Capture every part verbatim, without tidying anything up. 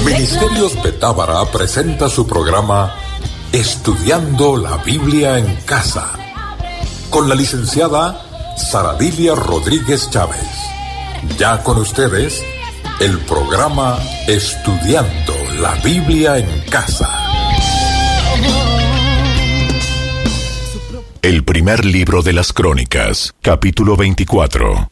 Ministerios Betábara presenta su programa Estudiando la Biblia en Casa, con la licenciada Saradilia Rodríguez Chávez. Ya con ustedes, el programa Estudiando la Biblia en Casa. El primer libro de las Crónicas, capítulo veinticuatro.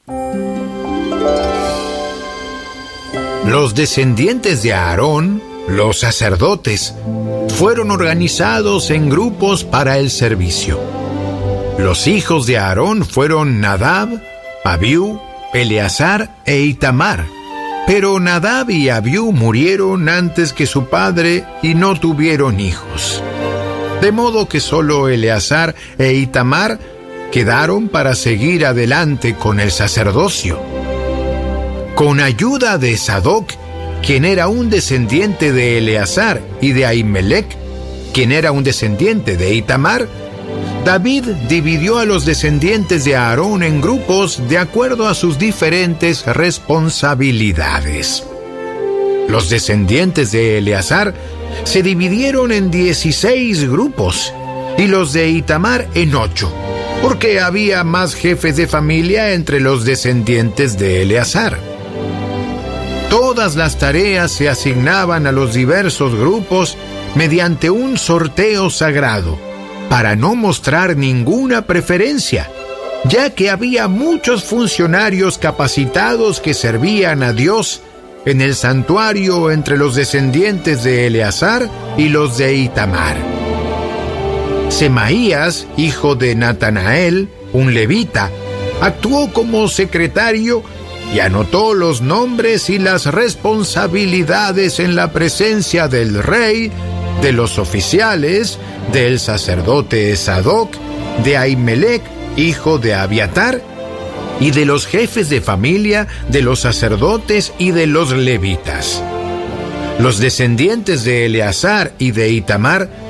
Los descendientes de Aarón, los sacerdotes, fueron organizados en grupos para el servicio. Los hijos de Aarón fueron Nadab, Abiú, Eleazar e Itamar. Pero Nadab y Abiú murieron antes que su padre y no tuvieron hijos. De modo que solo Eleazar e Itamar quedaron para seguir adelante con el sacerdocio. Con ayuda de Sadoc, quien era un descendiente de Eleazar, y de Ahimelech, quien era un descendiente de Itamar, David dividió a los descendientes de Aarón en grupos de acuerdo a sus diferentes responsabilidades. Los descendientes de Eleazar se dividieron en dieciséis grupos y los de Itamar en ocho, porque había más jefes de familia entre los descendientes de Eleazar. Todas las tareas se asignaban a los diversos grupos mediante un sorteo sagrado, para no mostrar ninguna preferencia, ya que había muchos funcionarios capacitados que servían a Dios en el santuario entre los descendientes de Eleazar y los de Itamar. Semaías, hijo de Natanael, un levita, actuó como secretario y anotó los nombres y las responsabilidades en la presencia del rey, de los oficiales, del sacerdote Sadoc, de Ahimelech, hijo de Abiatar, y de los jefes de familia, de los sacerdotes y de los levitas. Los descendientes de Eleazar y de Itamar